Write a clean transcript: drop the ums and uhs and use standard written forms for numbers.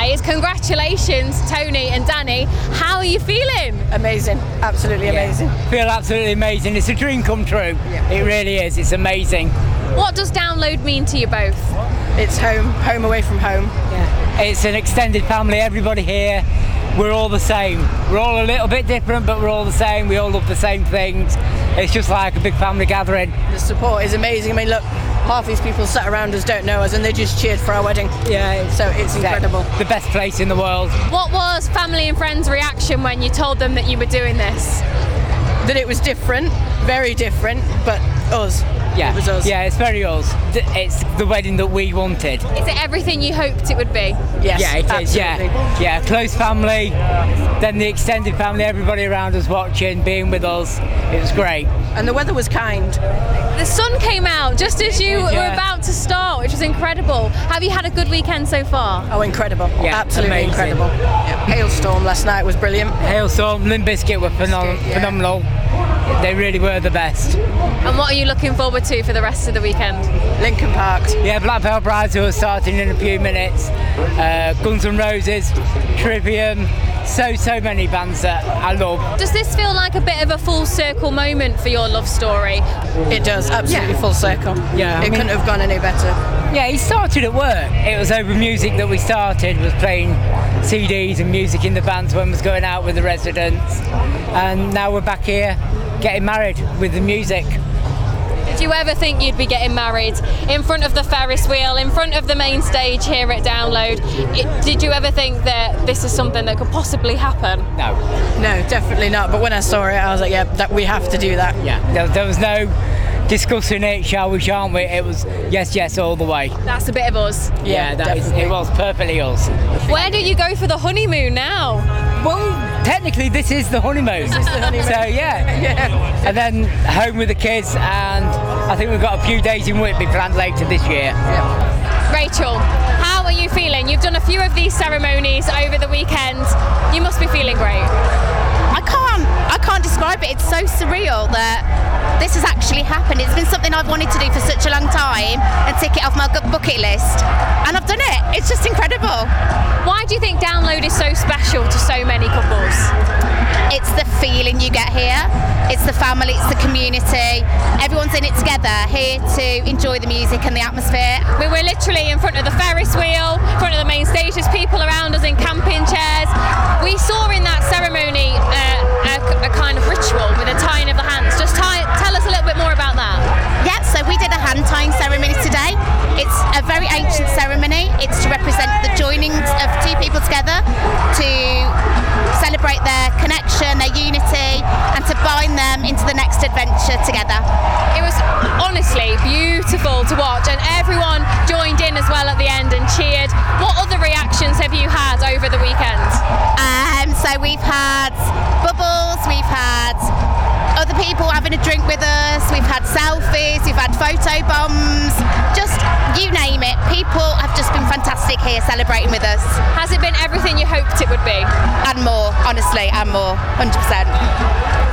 is congratulations, Tony and Danny. How are you feeling? Amazing, absolutely amazing. Feel absolutely amazing. It's a dream come true. Yeah. It really is. It's amazing. What does Download mean to you both? It's home away from home. Yeah. It's an extended family. Everybody here. We're all the same. We're all a little bit different, but we're all the same. We all love the same things. It's just like a big family gathering. The support is amazing. I mean, look, half these people sat around us don't know us, and they just cheered for our wedding. Yeah, So it's incredible. The best place in the world. What was family and friends' reaction when you told them that you were doing this? That it was different, very different, but us. Yeah, It was us. Yeah, it's very us. It's the wedding that we wanted. Is it everything you hoped it would be? Yes, Yeah, it is. absolutely. Yeah, close family, then the extended family, everybody around us watching, being with us. It was great. And the weather was kind. The sun came out just as you were Yeah. about to start, which was incredible. Have you had a good weekend so far? Oh, incredible. Yeah, absolutely amazing. incredible. Yeah. Hailstorm last night was brilliant. Hailstorm, Limp Bizkit were yeah. phenomenal. They really were the best. And what are you looking forward to for the rest of the weekend? Lincoln Park. Yeah, Black Veil Brides who are starting in a few minutes. Guns N' Roses, Trivium, so many bands that I love. Does this feel like a bit of a full circle moment for your love story? It does, absolutely full circle. Yeah, I It mean- couldn't have gone any better. Yeah, he started at work. It was over music that we started, was playing CDs and music in the bands when we was going out with the residents. And now we're back here getting married with the music. Did you ever think you'd be getting married in front of the Ferris wheel, in front of the main stage here at Download? Did you ever think that this is something that could possibly happen? No. No, definitely not. But when I saw it, I was like, yeah, that we have to do that. Yeah. There was no discussing it, shall we, shan't we? It was yes all the way. That's a bit of us. Yeah, It was perfectly us. Where do you go for the honeymoon now? Well, technically this is the honeymoon. This is the honeymoon. So yeah. Yeah. And then home with the kids, and I think we've got a few days in Whitby planned later this year. Yeah. Rachel, how are you feeling? You've done a few of these ceremonies over the weekend. You must be feeling great. I can't describe it. It's so surreal that this has actually happened. It's been something I've wanted to do for such a long time and tick it off my bucket list. And I've done it. It's just incredible. Why do you think Download is so special to so many couples? It's the feeling you get here. It's the family, it's the community. Everyone's in it together, here to enjoy the music and the atmosphere. We were literally in front of the Ferris wheel, in front of the main stage. There's people around us in camping chairs. We saw in that ceremony a kind of ritual with a tying of the hands. Just tell us a little bit more about that. Yeah, so we did a hand tying ceremony today. It's a very ancient ceremony. It's to represent the joining of two people together to celebrate their connection, their unity, and to bind them into the next adventure together. It was honestly beautiful to watch, and everyone joined in as well at the end and cheered. What other reactions have you had over the weekend? So we've had bubbles, we've had other people having a drink with us, we've had selfies, we've had photo bombs, just you name it. People have just been fantastic here celebrating with us. Has it been everything you hoped it would be? And more, honestly, and more, 100%.